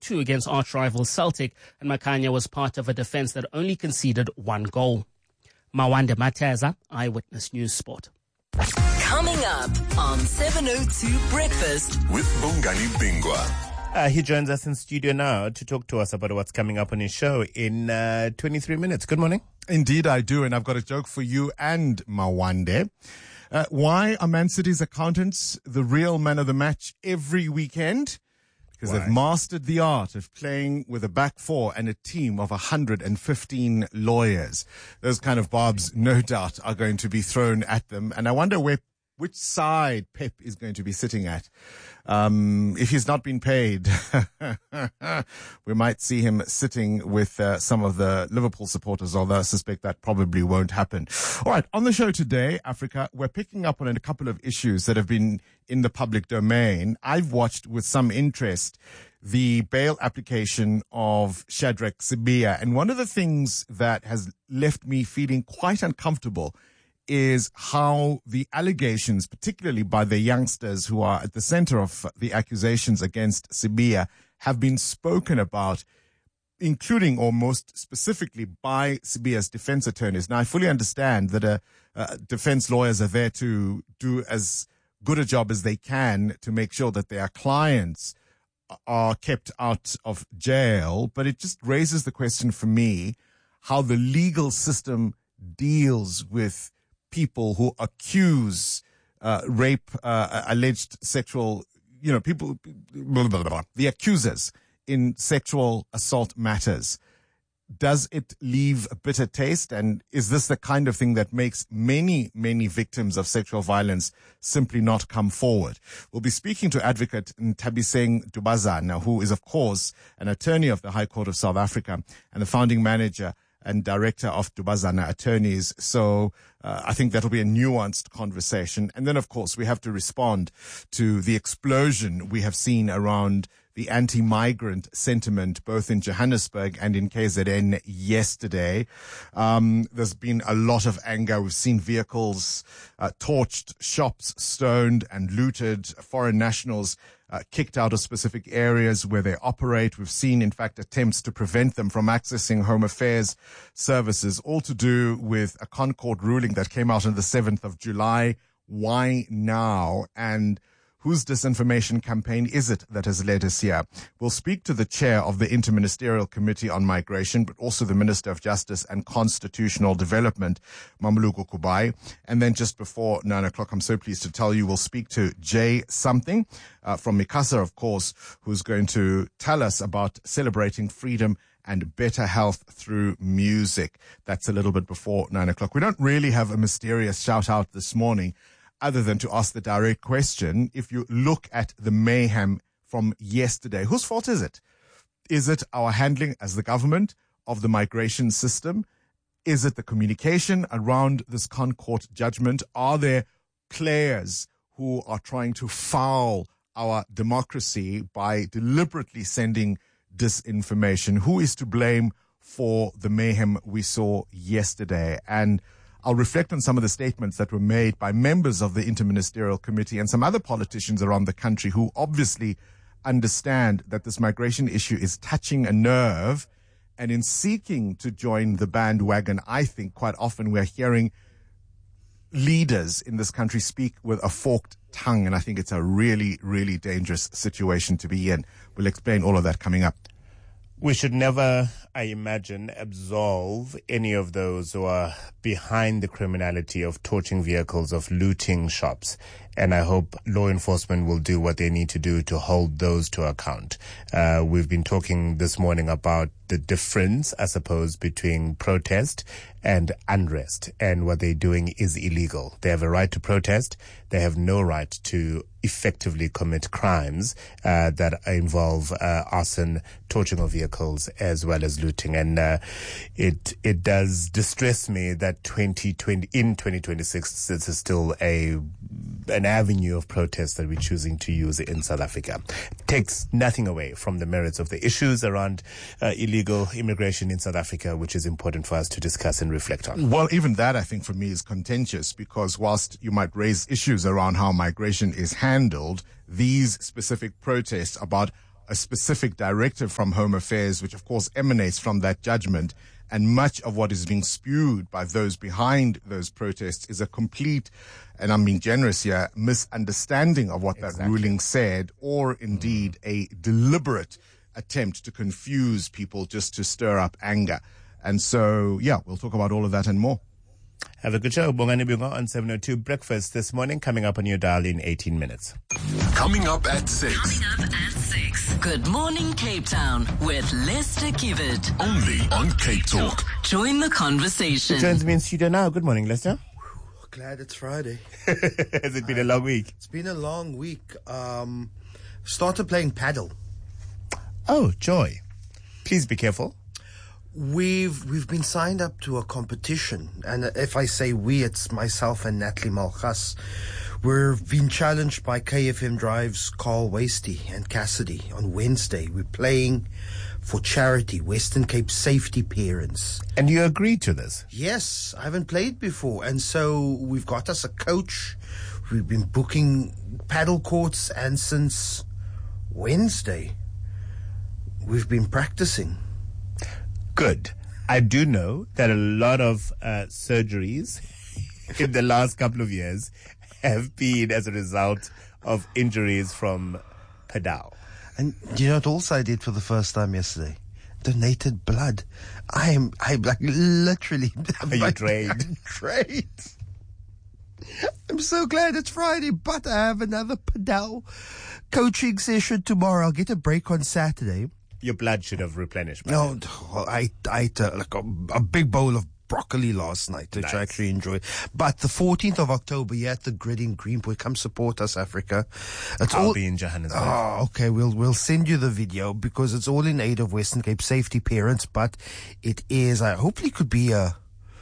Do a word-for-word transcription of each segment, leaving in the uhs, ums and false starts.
two against arch-rival Celtic, and Makanya was part of a defence that only conceded one goal. Mawande Mateza, Eyewitness News Sport. Coming up on seven oh two Breakfast with Bongani Bingwa. Uh, he joins us in studio now to talk to us about what's coming up on his show in uh, twenty-three minutes. Good morning. Indeed, I do. And I've got a joke for you and Mawande. Uh, why are Man City's accountants the real man of the match every weekend? Because Why? They've mastered the art of playing with a back four and a team of one hundred fifteen lawyers. Those kind of barbs, no doubt, are going to be thrown at them. And I wonder where which side Pep is going to be sitting at. Um, if he's not been paid, we might see him sitting with uh, some of the Liverpool supporters, although I suspect that probably won't happen. All right, on the show today, Africa, we're picking up on a couple of issues that have been in the public domain. I've watched with some interest the bail application of Shadrack Sibiya, and one of the things that has left me feeling quite uncomfortable is how the allegations, particularly by the youngsters who are at the center of the accusations against Sibiya, have been spoken about, including or most specifically by Sibiya's defense attorneys. Now, I fully understand that uh, uh, defense lawyers are there to do as good a job as they can to make sure that their clients are kept out of jail, but it just raises the question for me how the legal system deals with people who accuse uh, rape, uh, alleged sexual, you know, people, blah, blah, blah, blah, the accusers in sexual assault matters. Does it leave a bitter taste? And is this the kind of thing that makes many, many victims of sexual violence simply not come forward? We'll be speaking to Advocate Nthabiseng Dubazana, who is, of course, an attorney of the High Court of South Africa and the founding manager and director of Dubazana Attorneys. So uh, I think that'll be a nuanced conversation. And then, of course, we have to respond to the explosion we have seen around the anti-migrant sentiment, both in Johannesburg and in K Z N yesterday. Um, there's been a lot of anger. We've seen vehicles uh, torched, shops stoned and looted, foreign nationals Uh, kicked out of specific areas where they operate. We've seen, in fact, attempts to prevent them from accessing Home Affairs services, all to do with a Concord ruling that came out on the seventh of July. Why now? And whose disinformation campaign is it that has led us here? We'll speak to the chair of the Interministerial Committee on Migration, but also the Minister of Justice and Constitutional Development, Mamluko Kubai. And then just before nine o'clock, I'm so pleased to tell you, we'll speak to Jay Something uh, from Mikasa, of course, who's going to tell us about celebrating freedom and better health through music. That's a little bit before nine o'clock. We don't really have a mysterious shout out this morning, other than to ask the direct question, if you look at the mayhem from yesterday, whose fault is it? Is it our handling as the government of the migration system? Is it the communication around this Concord judgment? Are there players who are trying to foul our democracy by deliberately sending disinformation? Who is to blame for the mayhem we saw yesterday? And I'll reflect on some of the statements that were made by members of the Interministerial Committee and some other politicians around the country who obviously understand that this migration issue is touching a nerve. And in seeking to join the bandwagon, I think quite often we're hearing leaders in this country speak with a forked tongue. And I think it's a really, really dangerous situation to be in. We'll explain all of that coming up. We should never, I imagine, absolve any of those who are behind the criminality of torching vehicles, of looting shops. And I hope law enforcement will do what they need to do to hold those to account. Uh, we've been talking this morning about the difference, I suppose, between protest and unrest. And what they're doing is illegal. They have a right to protest. They have no right to effectively commit crimes uh, that involve uh, arson, torching of vehicles, as well as looting. And uh, it it does distress me that twenty twenty in twenty twenty-six this is still a an avenue of protest that we're choosing to use in South Africa. It takes nothing away from the merits of the issues around uh, illegal immigration in South Africa, which is important for us to discuss and reflect on. Well, even that, I think, for me is contentious, because whilst you might raise issues around how migration is handled, these specific protests about a specific directive from Home Affairs, which of course emanates from that judgment. And much of what is being spewed by those behind those protests is a complete, and I'm being generous here, misunderstanding of what exactly that ruling said, or indeed a deliberate attempt to confuse people just to stir up anger. And so, yeah, we'll talk about all of that and more. Have a good show. Bongani Bunga on seven oh two Breakfast this morning, coming up on your dial in eighteen minutes. Coming up at six. Coming up at six. Good morning, Cape Town with Lester Kivet. Only on Cape Talk. Join the conversation. He joins me in studio now. Good morning, Lester. Glad it's Friday. Has it been I, a long week? It's been a long week. Um, started playing paddle. Oh, joy. Please be careful. We've we've been signed up to a competition, and if I say we, it's myself and Natalie Malchas. We've been challenged by K F M Drive's Carl Wasty and Cassidy on Wednesday. We're playing for charity, Western Cape Safety Parents. And you agreed to this? Yes, I haven't played before, and so we've got us a coach. We've been booking paddle courts, and since Wednesday, we've been practicing. Good. I do know that a lot of uh, surgeries in the last couple of years have been as a result of injuries from paddle. And do you know what also I did for the first time yesterday? Donated blood. I am, I'm like literally. Are you drained? I'm drained. I'm so glad it's Friday, but I have another paddle coaching session tomorrow. I'll get a break on Saturday. Your blood should have replenished. No, I, I ate a, like a, a big bowl of broccoli last night, which nice. I actually enjoyed. But the fourteenth of October, you're at the grid in Greenpoint. Come support us, Africa. It's I'll all, be in Johannesburg. Oh, okay. We'll we'll send you the video because it's all in aid of Western Cape Safety Parents. But it is, I hopefully, could be a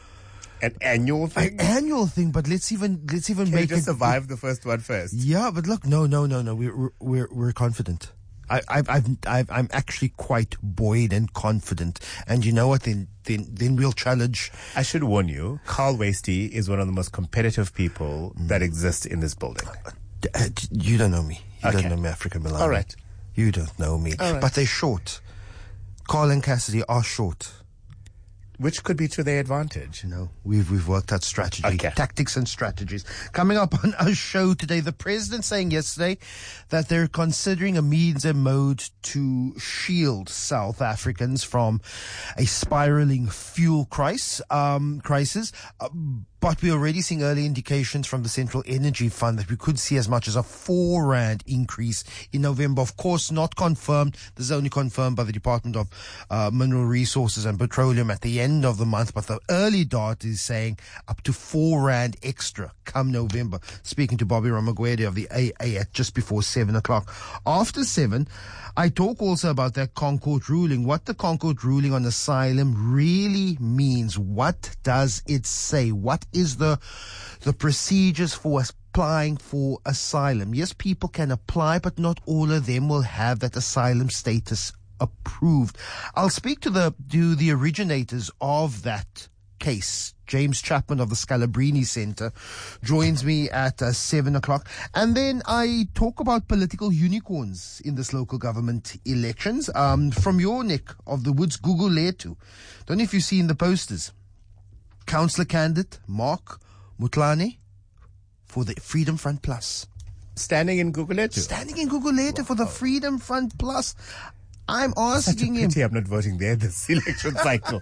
an annual thing. An annual thing. But let's even let's even Can make you just it survive the first one first. Yeah, but look, no, no, no, no. We're we're we're confident. I, I've, I've, I've, I'm actually quite buoyed and confident. And you know what? Then, then, then we'll challenge. I should warn you, Carl Wasty is one of the most competitive people mm. that exist in this building. Uh, you don't know me. You okay. don't know me, African Milani. All right. You don't know me. All right. But they're short. Carl and Cassidy are short. Which could be to their advantage. No, we've we've worked out strategy, okay. tactics and strategies. Coming up on our show today, the president saying yesterday that they're considering a means and mode to shield South Africans from a spiraling fuel crisis. Um, crisis. Uh, But we're already seeing early indications from the Central Energy Fund that we could see as much as a four rand increase in November. Of course, not confirmed. This is only confirmed by the Department of uh, Mineral Resources and Petroleum at the end of the month. But the early data is saying up to four rand extra come November. Speaking to Bobby Ramagwede of the A A at just before seven o'clock. After seven, I talk also about that Concord ruling, what the Concord ruling on asylum really means. What does it say? What is the the procedures for applying for asylum? Yes, people can apply, but not all of them will have that asylum status approved. I'll speak to the to the originators of that case. James Chapman of the Scalabrini Center joins me at uh, seven o'clock. And then I talk about political unicorns in this local government elections. Um, from your neck of the woods, Gugulethu. Don't know if you've seen the posters. Councillor candidate Mark Mutlane for the Freedom Front Plus. Standing in Gugulethu? Standing in Gugulethu wow. for the Freedom Front Plus. I'm asking Such a pity him. I'm not voting there this election cycle.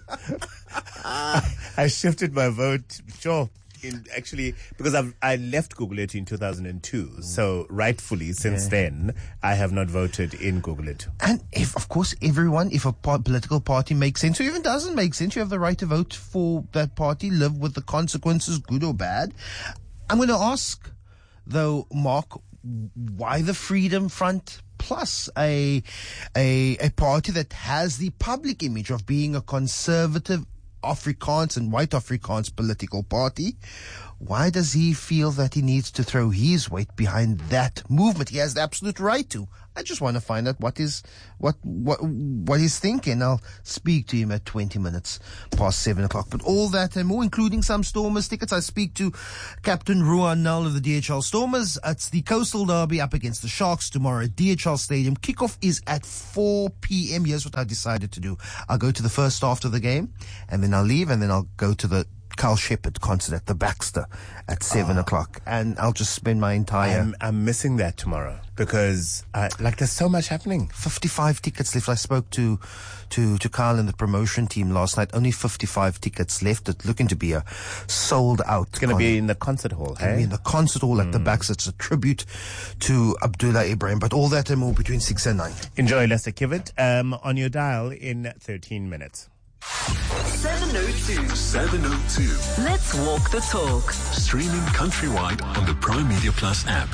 I shifted my vote, sure, in actually, because I've, I left Gugulethu in two thousand two. Mm. So rightfully, since yeah. then, I have not voted in Gugulethu. And if, of course, everyone, if a po- political party makes sense or even doesn't make sense, you have the right to vote for that party, live with the consequences, good or bad. I'm going to ask, though, Mark, why the Freedom Front Plus, a, a a party that has the public image of being a conservative Afrikaans and white Afrikaans political party? Why does he feel that he needs to throw his weight behind that movement? He has the absolute right to. I just want to find out what is what what what he's thinking. I'll speak to him at twenty minutes past seven o'clock. But all that and more, including some Stormers tickets. I speak to Captain Ruan Null of the D H L Stormers. It's the Coastal Derby up against the Sharks tomorrow at D H L Stadium. Kickoff is at four p.m. Here's what I decided to do. I'll go to the first half of the game, and then I'll leave, and then I'll go to the Carl Shepherd concert at the Baxter at seven oh. o'clock, and I'll just spend my entire... I'm, I'm missing that tomorrow because, uh, like, there's so much happening. fifty-five tickets left. I spoke to to to Carl and the promotion team last night. Only fifty-five tickets left. It's looking to be a sold-out... It's going to con- be in the concert hall, it's hey? Be in the concert hall at mm. the Baxter. It's a tribute to Abdullah Ibrahim, but all that and more between six and nine. Enjoy Lester Kivet um, on your dial in thirteen minutes. seven oh two. seven oh two. Let's walk the talk. Streaming countrywide on the Prime Media Plus app.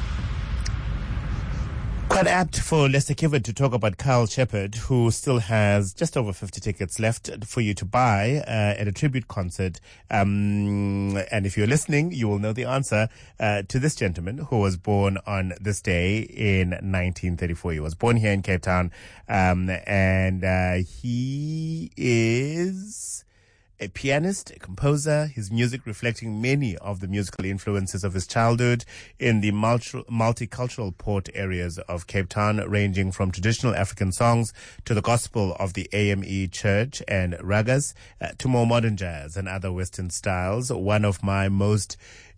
Quite apt for Lester Kivet to talk about Carl Shepherd, who still has just over fifty tickets left for you to buy uh, at a tribute concert. Um, and if you're listening, you will know the answer uh, to this gentleman who was born on this day in nineteen thirty-four. He was born here in Cape Town, um, and uh, he is a pianist, a composer, his music reflecting many of the musical influences of his childhood in the multi- multicultural port areas of Cape Town, ranging from traditional African songs to the gospel of the A M E Church and ragas, uh, to more modern jazz and other Western styles. One of my most...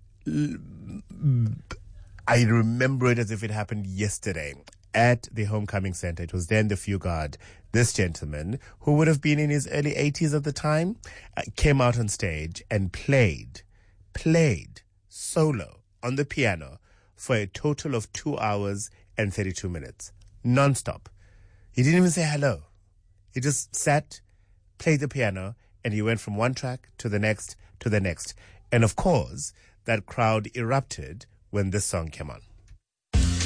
I remember it as if it happened yesterday. At the Homecoming Center. It was then the Fugard. This gentleman, who would have been in his early eighties at the time, uh, came out on stage and played, played solo on the piano for a total of two hours and thirty-two minutes. Non-stop. He didn't even say hello. He just sat, played the piano, and he went from one track to the next to the next. And of course, that crowd erupted when this song came on.